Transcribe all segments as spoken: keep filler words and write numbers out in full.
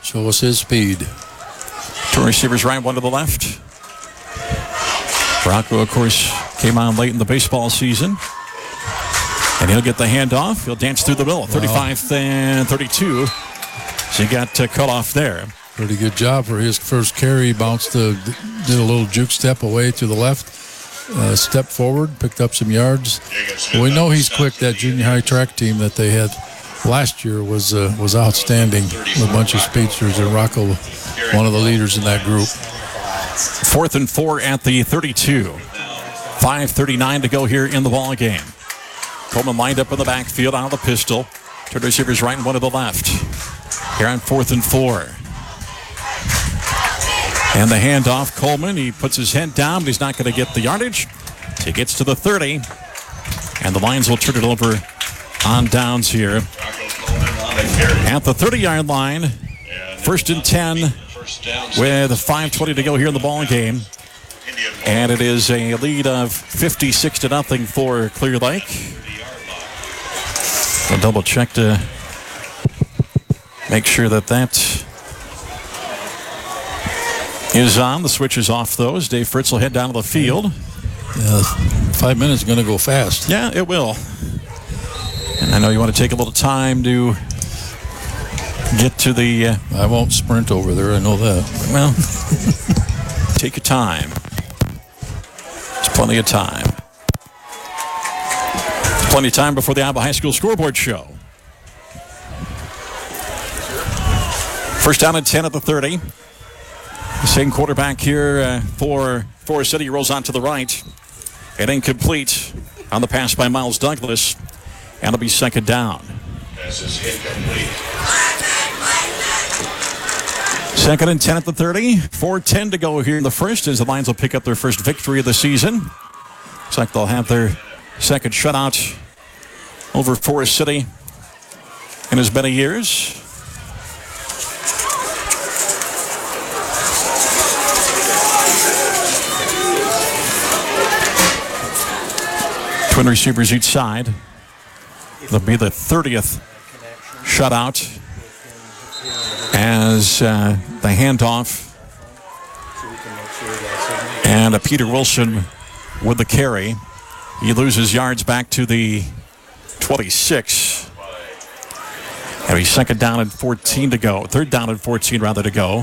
Show us his speed. Two receivers right, one to the left. Rocco, of course, came on late in the baseball season. And he'll get the handoff. He'll dance through the middle. thirty-five and thirty-two. So he got uh, cut off there. Pretty good job for his first carry. Bounced, uh, did a little juke step away to the left. Uh, step forward, picked up some yards. We know he's quick. That junior high track team that they had last year was uh, was outstanding. A bunch of speedsters, and Rocco, one of the leaders in that group. Fourth and four at the thirty-two. five thirty-nine to go here in the ball game. Coleman lined up in the backfield out of the pistol. Two receivers right and one to the left. Here on fourth and four. And the handoff, Coleman. He puts his head down, but he's not going to get the yardage. He gets to the thirty. And the Lions will turn it over on downs here. At the thirty-yard line. First and ten with five twenty to go here in the ball game. And it is a lead of fifty-six to nothing for Clear Lake. I'll double check to make sure that that is on. The switch is off those. Dave Fritz will head down to the field. Yeah, five minutes is going to go fast. Yeah, it will. And I know you want to take a little time to get to the... Uh, I won't sprint over there, I know that. Well, take your time. There's plenty of time. Plenty of time before the Iowa High School scoreboard show. First down and ten at the thirty. The same quarterback here uh, for Forest City rolls on to the right. And incomplete on the pass by Miles Douglas. And it'll be second down. Pass is incomplete. Second and ten at the thirty. four ten to go here in the first as the Lions will pick up their first victory of the season. Looks like they'll have their second shutout over Forest City in as many years. Twin receivers each side. It'll be the thirtieth shutout as uh, the handoff. And uh, Peter Wilson with the carry. He loses yards back to the twenty-six. And he's second down and fourteen to go. Third down and fourteen rather to go.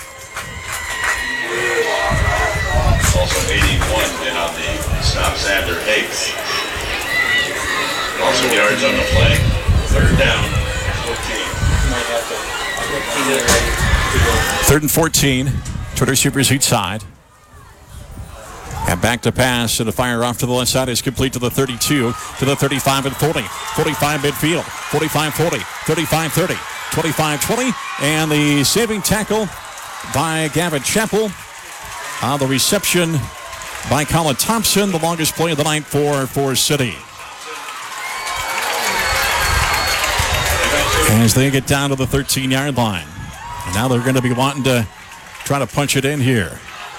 Also eighty-one in on the stop, Xander Hicks. Also yards on the play. Third down, fourteen. Third and fourteen. Two receivers each side. And back to pass, and the fire off to the left side is complete to the thirty-two, to the thirty-five and forty. forty-five midfield, forty-five forty, thirty-five thirty, twenty-five twenty. And the saving tackle by Gavin Chappell. On the reception by Colin Thompson, the longest play of the night for Forest City. As they get down to the thirteen-yard line. And now they're going to be wanting to try to punch it in here.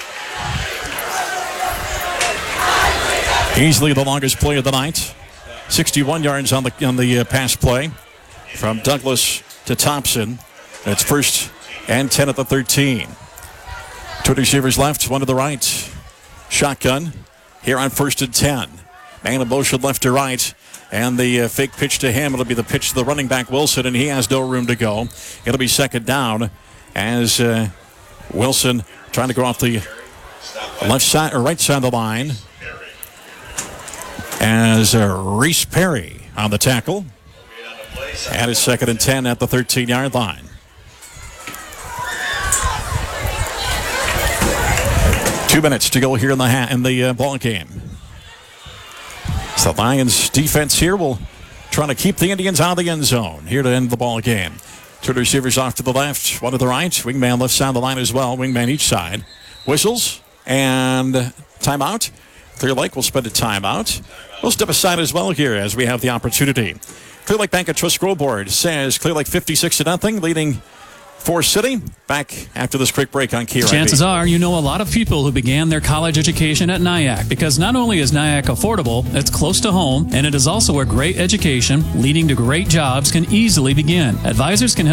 Easily the longest play of the night. sixty-one yards on the on the uh, pass play from Douglas to Thompson. It's first and ten at the thirteen. Two receivers left, one to the right. Shotgun here on first and ten. Man in motion left to right. And the uh, fake pitch to him. It'll be the pitch to the running back Wilson, and he has no room to go. It'll be second down as uh, Wilson trying to go off the left side or right side of the line. As uh, Reese Perry on the tackle. And it's second and ten at the thirteen-yard line. Two minutes to go here in the ha- in the uh, ball game. So the Lions defense here will try to keep the Indians out of the end zone here to end the ball game. Two receivers off to the left, one to the right. Wingman left side of the line as well. Wingman each side. Whistles and timeout. Clear Lake will spend a timeout. We'll step aside as well here as we have the opportunity. Clear Lake Bank and Trust scoreboard says Clear Lake fifty-six to nothing, leading Forest City. Back after this quick break on K R I B. Chances are you know a lot of people who began their college education at Nyack, because not only is Nyack affordable, it's close to home, and it is also where great education leading to great jobs can easily begin. Advisors can help